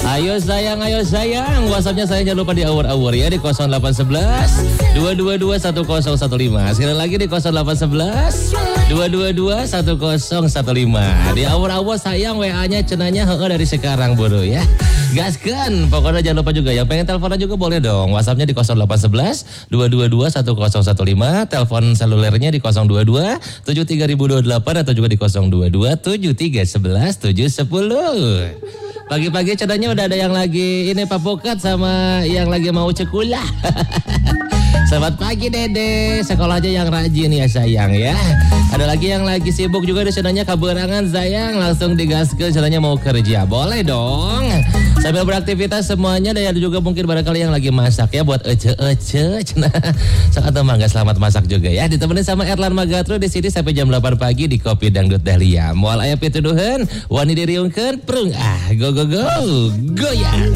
Ayo sayang. WhatsAppnya saya jangan lupa di awur-awur ya di 0811 222 1015. Sekali lagi di 0811 222 1015. Di awur-awur sayang WA-nya cenanya dari sekarang bro ya. Gaskan. Pokoknya jangan lupa juga yang pengen teleponan juga boleh dong. WhatsAppnya di 0811 222 1015. Telepon selulernya di 022 73028 atau juga di 022 7311 710. Pagi-pagi cadanya udah ada yang lagi ini papokat sama yang lagi mau cekulah. Selamat pagi Dede, sekolah aja yang rajin ya sayang ya. Ada lagi yang lagi sibuk juga di sananya kaberangan sayang, langsung digaskeun sananya mau kerja. Boleh dong. Sambil beraktivitas semuanya dan ada juga mungkin barangkali yang lagi masak ya buat ece. Sangat mangga selamat masak juga ya. Ditemenin sama Erlan Magatro di sini sampai jam 8 pagi di Kopi Dangdut Dahlia. Moal aya pituduhan, wani diriungkeun prung go goyang.